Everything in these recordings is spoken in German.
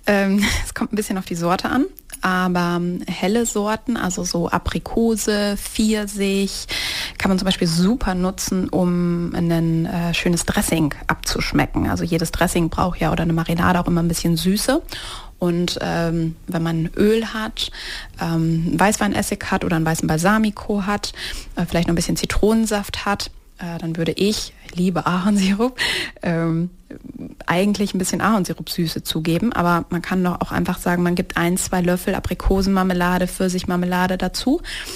Es kommt ein bisschen auf die Sorte an, aber helle Sorten, also so Aprikose, Pfirsich, kann man zum Beispiel super nutzen, um ein schönes Dressing abzuschmecken. Also jedes Dressing braucht ja oder eine Marinade auch immer ein bisschen Süße. Und wenn man Öl hat, Weißweinessig hat oder einen weißen Balsamico hat, vielleicht noch ein bisschen Zitronensaft hat, dann würde ich liebe Ahornsirup, eigentlich ein bisschen Ahornsirupsüße zugeben, aber man kann doch auch einfach sagen, man gibt 1-2 Löffel Aprikosenmarmelade, Pfirsichmarmelade dazu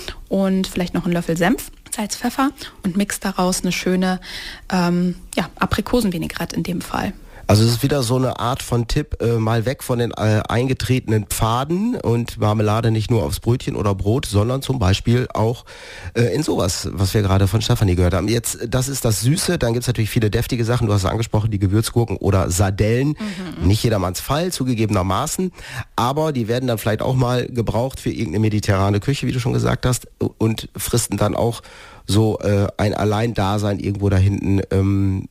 und vielleicht noch einen Löffel Senf, Salz, Pfeffer und mixt daraus eine schöne Aprikosenvinaigrette in dem Fall. Also es ist wieder so eine Art von Tipp, mal weg von den eingetretenen Pfaden und Marmelade nicht nur aufs Brötchen oder Brot, sondern zum Beispiel auch in sowas, was wir gerade von Stefanie gehört haben. Jetzt, das ist das Süße, dann gibt es natürlich viele deftige Sachen, du hast es angesprochen, die Gewürzgurken oder Sardellen. Nicht jedermanns Fall, zugegebenermaßen, aber die werden dann vielleicht auch mal gebraucht für irgendeine mediterrane Küche, wie du schon gesagt hast, und fristen dann auch so ein Alleindasein irgendwo da hinten.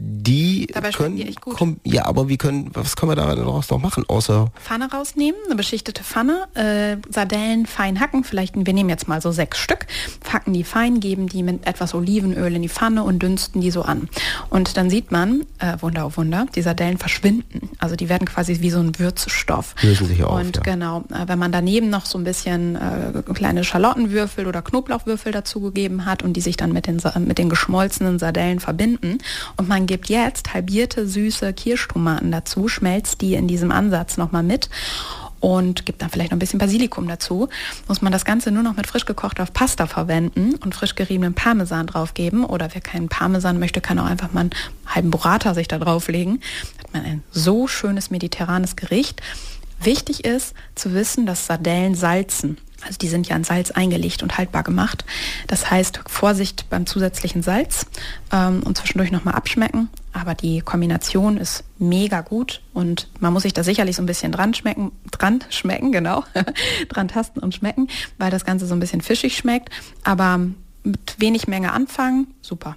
Die dabei können, die echt gut. Aber was können wir daraus noch machen, außer... Pfanne rausnehmen, eine beschichtete Pfanne, Sardellen fein hacken, wir nehmen jetzt mal so 6 Stück, hacken die fein, geben die mit etwas Olivenöl in die Pfanne und dünsten die so an. Und dann sieht man, Wunder auf Wunder, die Sardellen verschwinden. Also die werden quasi wie so ein Würzstoff. Lösen sich auf, und genau, wenn man daneben noch so ein bisschen kleine Schalottenwürfel oder Knoblauchwürfel dazugegeben hat und die sich dann mit den geschmolzenen Sardellen verbinden und man gibt jetzt halbierte, süße Kirschtomaten dazu, schmelzt die in diesem Ansatz nochmal mit und gibt dann vielleicht noch ein bisschen Basilikum dazu. Muss man das Ganze nur noch mit frisch gekochter Pasta verwenden und frisch geriebenen Parmesan draufgeben. Oder wer keinen Parmesan möchte, kann auch einfach mal einen halben Burrata sich da drauflegen. Hat man ein so schönes mediterranes Gericht. Wichtig ist zu wissen, dass Sardellen salzen. Also die sind ja in Salz eingelegt und haltbar gemacht. Das heißt, Vorsicht beim zusätzlichen Salz und zwischendurch nochmal abschmecken. Aber die Kombination ist mega gut und man muss sich da sicherlich so ein bisschen dran schmecken, genau, dran tasten und schmecken, weil das Ganze so ein bisschen fischig schmeckt. Aber mit wenig Menge anfangen, super.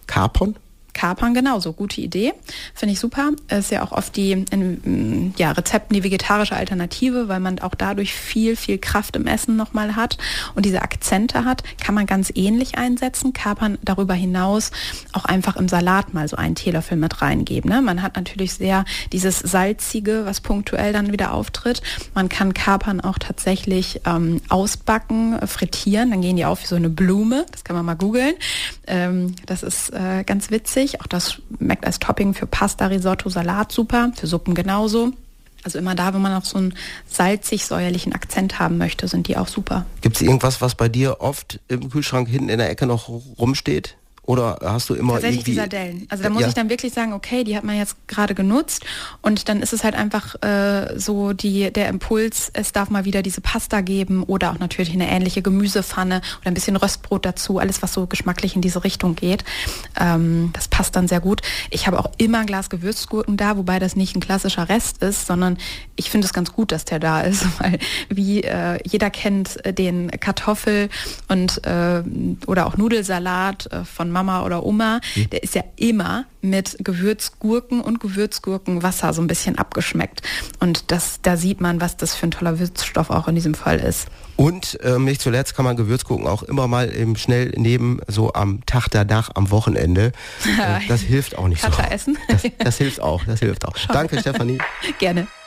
Kapern genauso, gute Idee, finde ich super. Ist ja auch oft in Rezepten die vegetarische Alternative, weil man auch dadurch viel, viel Kraft im Essen nochmal hat und diese Akzente hat, kann man ganz ähnlich einsetzen. Kapern darüber hinaus auch einfach im Salat mal so einen Teelöffel mit reingeben. Ne? Man hat natürlich sehr dieses Salzige, was punktuell dann wieder auftritt. Man kann Kapern auch tatsächlich ausbacken, frittieren, dann gehen die auf wie so eine Blume, das kann man mal googeln. Das ist ganz witzig. Auch das schmeckt als Topping für Pasta, Risotto, Salat super, für Suppen genauso. Also immer da, wo man auch so einen salzig-säuerlichen Akzent haben möchte, sind die auch super. Gibt es irgendwas, was bei dir oft im Kühlschrank hinten in der Ecke noch rumsteht? Oder hast du immer tatsächlich die Sardellen. Also da muss ich dann wirklich sagen, okay, die hat man jetzt gerade genutzt und dann ist es halt einfach so der Impuls, es darf mal wieder diese Pasta geben oder auch natürlich eine ähnliche Gemüsepfanne oder ein bisschen Röstbrot dazu, alles was so geschmacklich in diese Richtung geht. Das passt dann sehr gut. Ich habe auch immer ein Glas Gewürzgurken da, wobei das nicht ein klassischer Rest ist, sondern ich finde es ganz gut, dass der da ist, weil wie jeder kennt den Kartoffel und oder auch Nudelsalat von Mama oder Oma, der ist ja immer mit Gewürzgurken und Gewürzgurkenwasser so ein bisschen abgeschmeckt. Und da sieht man, was das für ein toller Würzstoff auch in diesem Fall ist. Und nicht zuletzt kann man Gewürzgurken auch immer mal schnell nehmen, so am Tag danach, am Wochenende. Das hilft auch nicht so. Essen. Das hilft auch. Danke, Stefanie. Gerne.